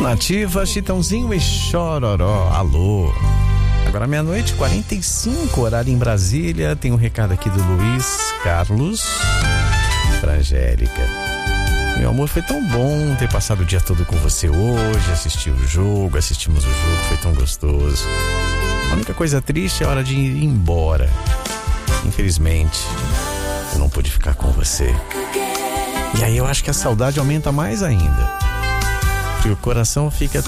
Nativa, Chitãozinho e Chororó. Alô. Agora 00:45, horário em Brasília. Tem um recado aqui do Luiz Carlos pra Angélica. Meu amor, foi tão bom ter passado o dia todo com você hoje. Assistimos o jogo, foi tão gostoso. A única coisa triste é a hora de ir embora. Infelizmente, eu não pude ficar com você. E aí eu acho que a saudade aumenta mais ainda. Porque o coração fica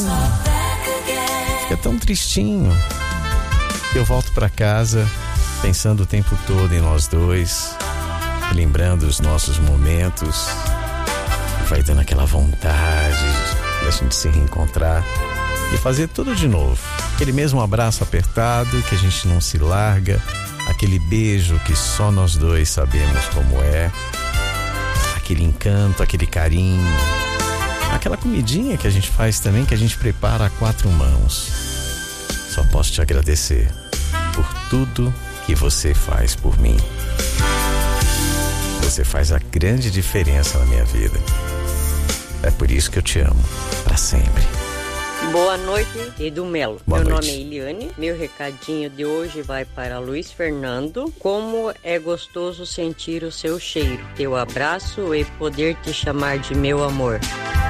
tão tristinho. Eu volto pra casa pensando o tempo todo em nós dois, lembrando os nossos momentos. Vai dando aquela vontade de a gente se reencontrar e fazer tudo de novo. Aquele mesmo abraço apertado, que a gente não se larga, aquele beijo que só nós dois sabemos como é, aquele encanto, aquele carinho, aquela comidinha que a gente faz também, que a gente prepara a 4 mãos. Só posso te agradecer por tudo que você faz por mim. Você faz a grande diferença na minha vida. É por isso que eu te amo, pra sempre. Boa noite, Edu Melo. Boa Meu noite. nome é Eliane. Meu recadinho de hoje vai para Luiz Fernando. Como é gostoso sentir o seu cheiro, teu abraço e poder te chamar de meu amor.